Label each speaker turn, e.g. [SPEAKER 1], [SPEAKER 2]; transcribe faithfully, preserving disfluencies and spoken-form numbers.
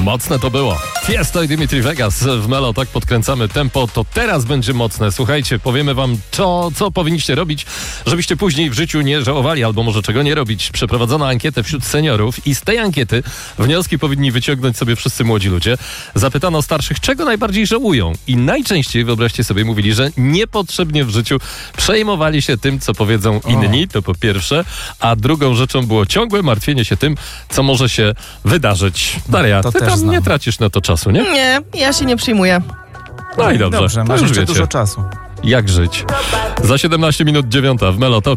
[SPEAKER 1] Mocne to było. Tiesto i Dimitri Vegas w Melo, tak podkręcamy tempo, to teraz będzie mocne. Słuchajcie, powiemy wam to, co powinniście robić, żebyście później w życiu nie żałowali, albo może czego nie robić. Przeprowadzono ankietę wśród seniorów i z tej ankiety wnioski powinni wyciągnąć sobie wszyscy młodzi ludzie. Zapytano starszych, czego najbardziej żałują i najczęściej, wyobraźcie sobie, mówili, że niepotrzebnie w życiu przejmowali się tym, co powiedzą inni, o. to po pierwsze, a drugą rzeczą było ciągłe martwienie się tym, co może się wydarzyć. Daria,
[SPEAKER 2] to
[SPEAKER 1] ty
[SPEAKER 2] też
[SPEAKER 1] tam
[SPEAKER 2] znam.
[SPEAKER 1] nie tracisz na to czasu, nie?
[SPEAKER 3] Nie, ja się nie przyjmuję.
[SPEAKER 1] No i dobrze,
[SPEAKER 2] Dobrze,
[SPEAKER 1] to
[SPEAKER 2] masz
[SPEAKER 1] już
[SPEAKER 2] jeszcze
[SPEAKER 1] wiecie,
[SPEAKER 2] dużo czasu.
[SPEAKER 1] jak żyć. Za siedemnaście minut dziewiąta w Melo Top.